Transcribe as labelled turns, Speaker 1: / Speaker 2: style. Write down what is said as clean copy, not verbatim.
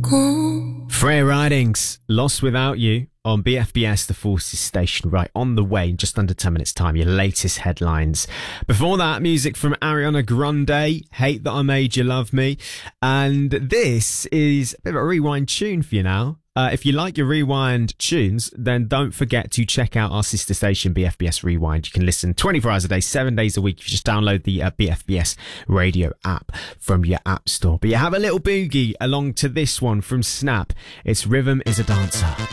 Speaker 1: Freya Ridings, Lost Without You on BFBS, the Forces station, right on the way in just under 10 minutes time, your latest headlines. Before that, music from Ariana Grande, Hate That I Made You Love Me. And this is a bit of a rewind tune for you now. If you like your rewind tunes, then don't forget to check out our sister station, BFBS Rewind. You can listen 24 hours a day, 7 days a week. If you just download the BFBS radio app from your app store. But you have a little boogie along to this one from Snap. It's Rhythm is a Dancer.